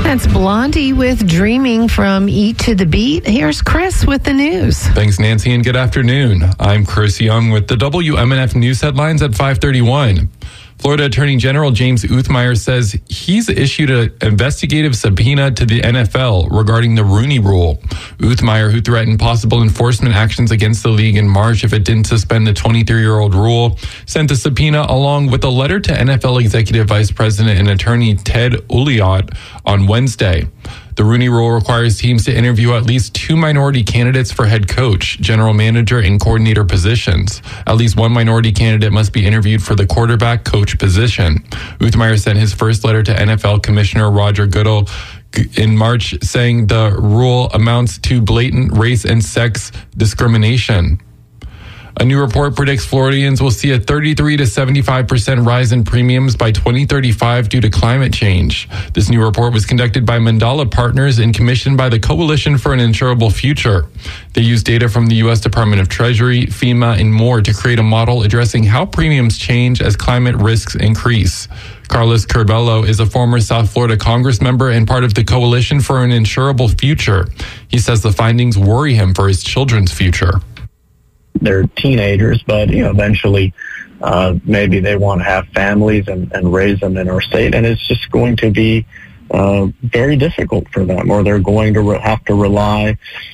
That's Blondie with Dreaming from Eat to the Beat. Here's Chris with the news. Thanks, Nancy, and good afternoon. I'm Chris Young with the WMNF news headlines at 5:31. Florida Attorney General James Uthmeier says he's issued an investigative subpoena to the NFL regarding the Rooney Rule. Uthmeier, who threatened possible enforcement actions against the league in March if it didn't suspend the 23-year-old rule, sent the subpoena along with a letter to NFL Executive Vice President and Attorney Ted Ulliott on Wednesday. The Rooney Rule requires teams to interview at least 2 minority candidates for head coach, general manager, and coordinator positions. At least 1 minority candidate must be interviewed for the quarterback coach position. Uthmeier sent his first letter to NFL Commissioner Roger Goodell in March saying the rule amounts to blatant race and sex discrimination. A new report predicts Floridians will see a 33 to 75% rise in premiums by 2035 due to climate change. This new report was conducted by Mandala Partners and commissioned by the Coalition for an Insurable Future. They used data from the U.S. Department of Treasury, FEMA, and more to create a model addressing how premiums change as climate risks increase. Carlos Curbelo is a former South Florida Congress member and part of the Coalition for an Insurable Future. He says the findings worry him for his children's future. They're teenagers, but eventually maybe they want to have families and raise them in our state, and it's just going to be very difficult for them, or they're going to have to rely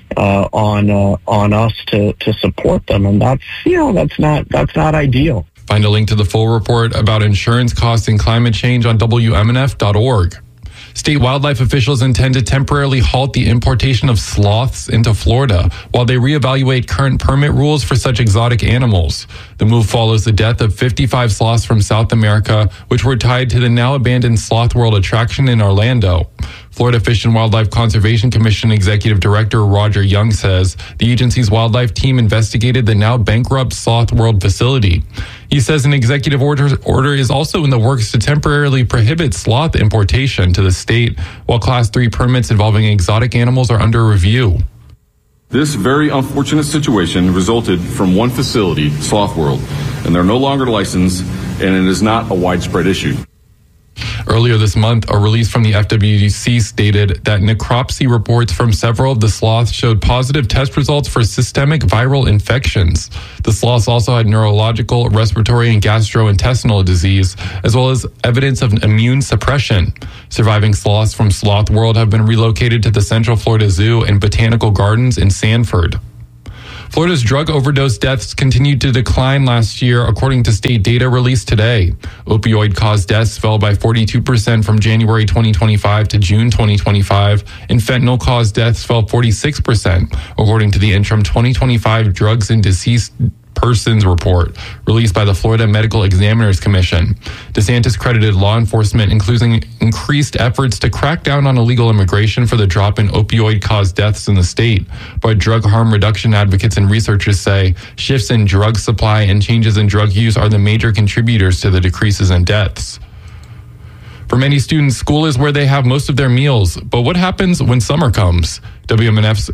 on us to support them, and that's not ideal. Find a link to the full report about insurance costs and climate change on WMNF.org. State wildlife officials intend to temporarily halt the importation of sloths into Florida while they reevaluate current permit rules for such exotic animals. The move follows the death of 55 sloths from South America, which were tied to the now abandoned Sloth World attraction in Orlando. Florida Fish and Wildlife Conservation Commission Executive Director Roger Young says the agency's wildlife team investigated the now bankrupt Sloth World facility. He says an executive order is also in the works to temporarily prohibit sloth importation to the state, while Class 3 permits involving exotic animals are under review. This very unfortunate situation resulted from one facility, Sloth World, and they're no longer licensed, and it is not a widespread issue. Earlier this month, a release from the FWC stated that necropsy reports from several of the sloths showed positive test results for systemic viral infections. The sloths also had neurological, respiratory, and gastrointestinal disease, as well as evidence of immune suppression. Surviving sloths from Sloth World have been relocated to the Central Florida Zoo and Botanical Gardens in Sanford. Florida's drug overdose deaths continued to decline last year, according to state data released today. Opioid-caused deaths fell by 42% from January 2025 to June 2025, and fentanyl-caused deaths fell 46%, according to the interim 2025 Drugs and Deceased Persons report released by the Florida Medical Examiners Commission. DeSantis credited law enforcement, including increased efforts to crack down on illegal immigration, for the drop in opioid-caused deaths in the state. But drug harm reduction advocates and researchers say shifts in drug supply and changes in drug use are the major contributors to the decreases in deaths. For many students, school is where they have most of their meals. But what happens when summer comes? WMNF's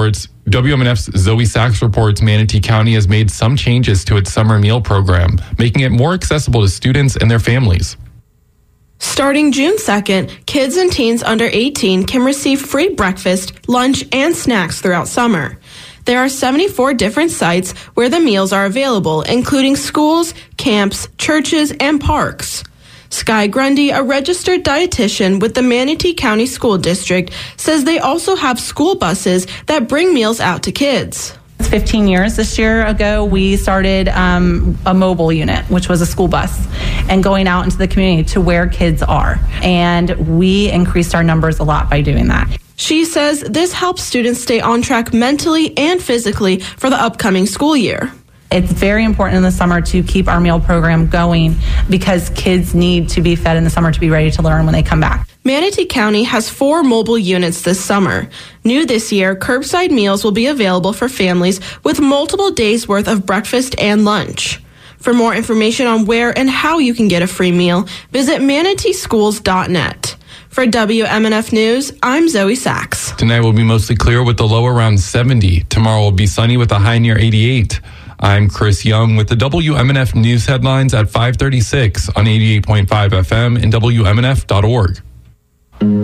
Zoe Sachs reports Manatee County has made some changes to its summer meal program, making it more accessible to students and their families. Starting June 2nd, kids and teens under 18 can receive free breakfast, lunch, and snacks throughout summer. There are 74 different sites where the meals are available, including schools, camps, churches, and parks. Sky Grundy, a registered dietitian with the Manatee County School District, says they also have school buses that bring meals out to kids. 15 years this year ago, we started a mobile unit, which was a school bus, and going out into the community to where kids are. And we increased our numbers a lot by doing that. She says this helps students stay on track mentally and physically for the upcoming school year. It's very important in the summer to keep our meal program going because kids need to be fed in the summer to be ready to learn when they come back. Manatee County has 4 mobile units this summer. New this year, curbside meals will be available for families with multiple days' worth of breakfast and lunch. For more information on where and how you can get a free meal, visit manateeschools.net. For WMNF News, I'm Zoe Sachs. Tonight will be mostly clear with the low around 70. Tomorrow will be sunny with a high near 88. I'm Chris Young with the WMNF News headlines at 5:36 on 88.5 FM and WMNF.org.